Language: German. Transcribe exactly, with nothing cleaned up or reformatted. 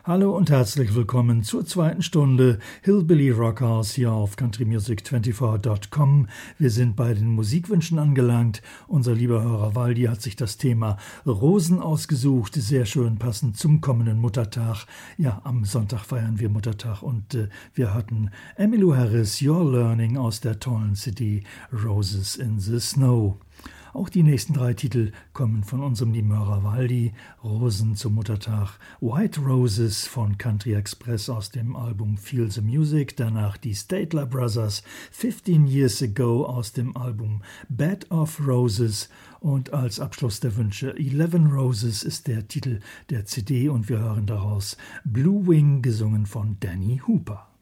Hallo und herzlich willkommen zur zweiten Stunde Hillbilly Rockhouse hier auf country music vierundzwanzig Punkt com. Wir sind bei den Musikwünschen angelangt. Unser lieber Hörer Waldi hat sich das Thema Rosen ausgesucht, sehr schön passend zum kommenden Muttertag. Ja, am Sonntag feiern wir Muttertag und äh, wir hatten Emmylou Harris, Your Learning aus der tollen C D Roses in the Snow. Auch die nächsten drei Titel kommen von unserem lieben Hörer Waldi. Rosen zum Muttertag, White Roses von Country Express aus dem Album Feel the Music, danach die Statler Brothers, fifteen Years Ago aus dem Album Bed of Roses und als Abschluss der Wünsche eleven Roses ist der Titel der C D und wir hören daraus Blue Wing, gesungen von Danny Hooper.